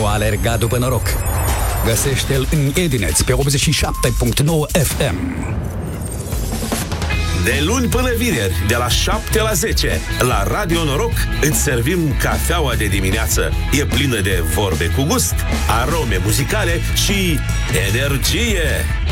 pentru a alerga după noroc. Găsește-l în Edineț pe 87.9 FM. De luni până vineri, de la 7 la 10, la Radio Noroc, îți servim cafeaua de dimineață. E plină de vorbe cu gust, arome muzicale și energie.